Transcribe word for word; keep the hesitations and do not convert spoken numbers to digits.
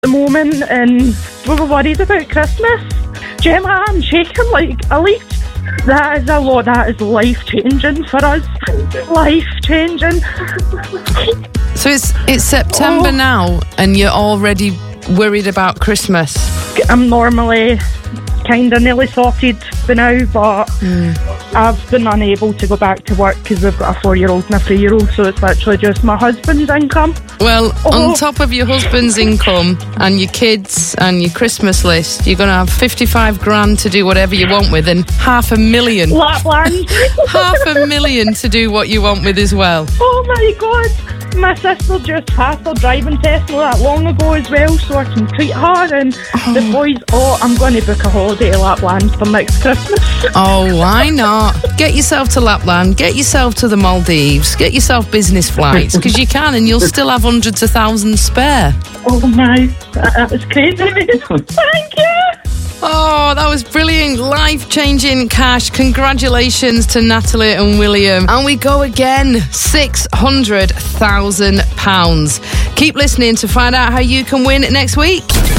the moment and we were worried about Christmas. Gemma, I'm shaking like a leaf. That is a lot. That is life-changing for us. Life-changing. So it's it's September oh. now and you're already worried about Christmas? I'm normally kind of nearly sorted by now, but mm. I've been unable to go back to work because we've got a four-year-old and a three-year-old, so it's literally just my husband's income. Well, oh. on top of your husband's income and your kids and your Christmas list, you're going to have fifty-five grand to do whatever you want with and half a million. Lapland. half a million to do what you want with as well. Oh my God. My sister just passed her driving test not that long ago as well, so I can treat her and oh. the boys. Oh, I'm going to book a holiday to Lapland for next Christmas. Oh, why not? Get yourself to Lapland, get yourself to the Maldives, get yourself business flights, because you can and you'll still have hundreds of thousands spare. Oh my, that, that was crazy. Thank you. Oh, that was brilliant. Life-changing cash. Congratulations to Natalie and William. And we go again. six hundred thousand pounds. Keep listening to find out how you can win next week.